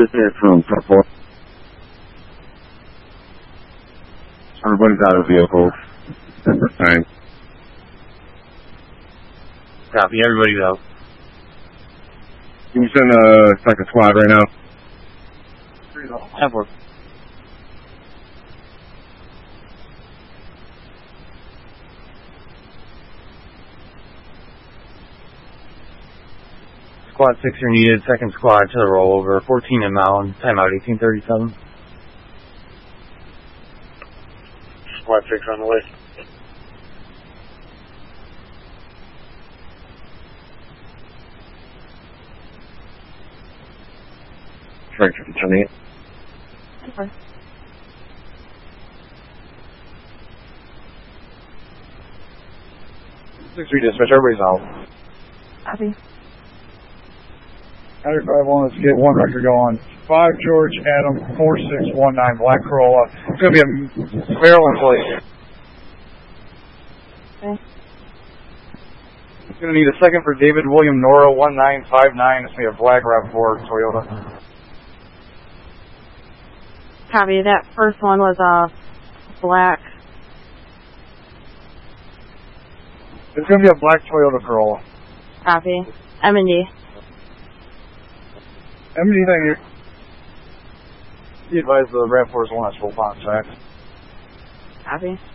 Dispatch from Purple. Everybody's out of vehicles. Alright. Copy, everybody's out. Can you send a second squad right now? Have work. Squad 6 are needed, second squad to the rollover, 14 in Mountain, timeout 1837. Squad 6 on the way. Frank 58. Okay. 6-3 dispatch, everybody's out. Copy. 151, let's get one record going. 5 George Adam 4619 Black Corolla. It's going to be a Maryland plate. Okay. It's going to need a second for David William Nora 1959. It's going to be a black RAV4 Toyota. Copy. That first one was black. It's going to be a black Toyota Corolla. Copy. M&D. Anything you advise the RAV4 is the one that's full on track. Copy.